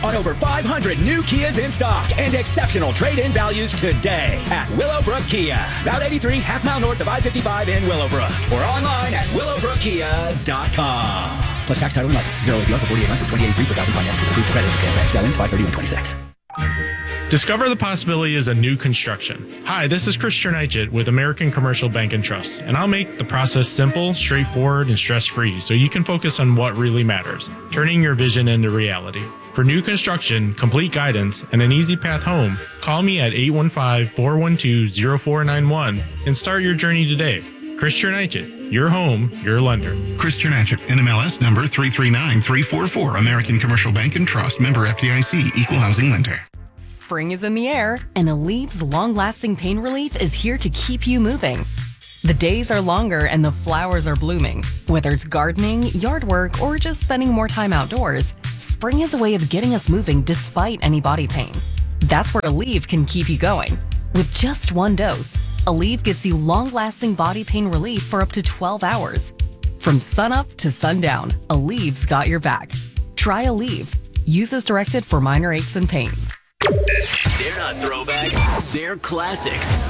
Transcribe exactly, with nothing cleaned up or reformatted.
on over five hundred new Kias in stock and exceptional trade-in values today at Willowbrook Kia. Route eighty-three, half mile north of I fifty-five in Willowbrook. Or online at willowbrook kia dot com. Plus tax, title, and license. Zero A P R for forty-eight months is twenty eighty-three per thousand finance with approved credit. Sell ins five thirty-one twenty-six. Discover the possibilities of new construction. Hi, this is Chris Chernichit with American Commercial Bank and Trust, and I'll make the process simple, straightforward, and stress-free so you can focus on what really matters, turning your vision into reality. For new construction, complete guidance, and an easy path home, call me at eight one five, four one two, zero four nine one and start your journey today. Chris Chernichit, your home, your lender. Chris Chernichit, N M L S number three three nine three four four, American Commercial Bank and Trust, member F D I C, equal housing lender. Spring is in the air, and Aleve's long-lasting pain relief is here to keep you moving. The days are longer and the flowers are blooming. Whether it's gardening, yard work, or just spending more time outdoors, spring is a way of getting us moving despite any body pain. That's where Aleve can keep you going. With just one dose, Aleve gives you long-lasting body pain relief for up to twelve hours. From sunup to sundown, Aleve's got your back. Try Aleve. Use as directed for minor aches and pains. They're not throwbacks, they're classics.